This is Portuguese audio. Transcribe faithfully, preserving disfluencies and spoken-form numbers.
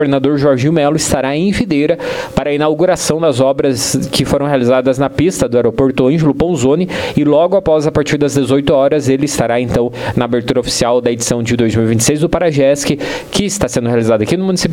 governador Jorginho Melo estará em Videira para a inauguração das obras que foram realizadas na pista do aeroporto Ângelo Ponzoni e logo após, a partir das dezoito horas, ele estará então na abertura oficial da edição de dois mil e vinte e seis do Paragesc, que está sendo realizada aqui no município